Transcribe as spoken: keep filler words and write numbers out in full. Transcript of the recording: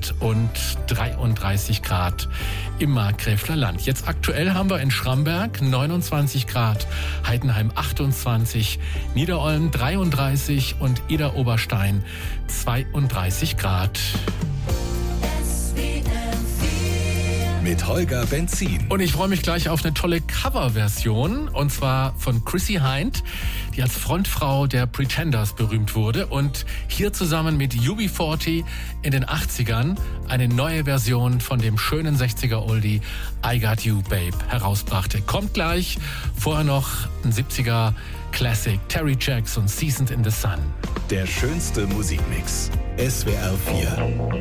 Grad und dreiunddreißig Grad im Markgräfler Land. Jetzt aktuell haben wir in Schramberg neunundzwanzig Grad, Heidenheim achtundzwanzig, Niederolm dreiunddreißig und Idar-Oberstein zweiunddreißig Grad. Mit Holger Benzin. Und ich freue mich gleich auf eine tolle Coverversion, und zwar von Chrissy Hynde, die als Frontfrau der Pretenders berühmt wurde und hier zusammen mit U B vierzig in den achtzigern eine neue Version von dem schönen sechziger-Oldie I Got You Babe herausbrachte. Kommt gleich, vorher noch ein siebziger Classic, Terry Jacks und Seasoned in the Sun. Der schönste Musikmix. S W R vier.